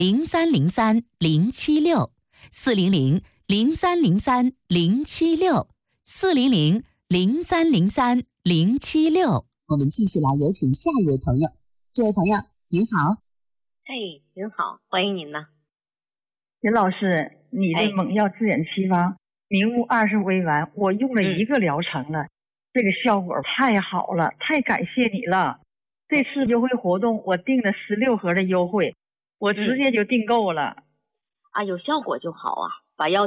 ，400-03-076，400-03-076。我们继续来有请下一位朋友。这位朋友您好。 您好，欢迎您呢。 任老师，你的猛药自眼七方明目20微丸，我用了1个疗程了，这个效果太好了，太感谢你了。这次优惠活动我订了16盒的优惠，我直接就订购了。 有效果就好啊，把药